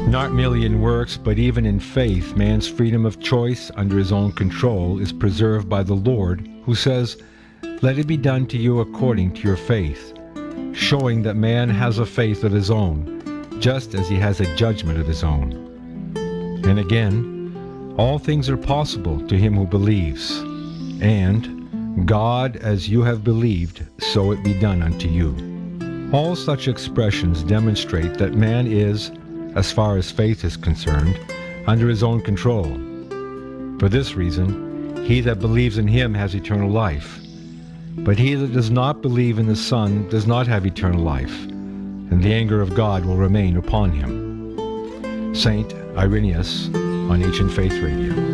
Not merely in works, but even in faith, man's freedom of choice under his own control is preserved by the Lord, who says, "Let it be done to you according to your faith," showing that man has a faith of his own, just as he has a judgment of his own. And again, all things are possible to him who believes. And, "God, as you have believed, so it be done unto you." All such expressions demonstrate that man is, as far as faith is concerned, under his own control. For this reason, he that believes in him has eternal life. But he that does not believe in the Son does not have eternal life, and the anger of God will remain upon him. St. Irenaeus on Ancient Faith Radio.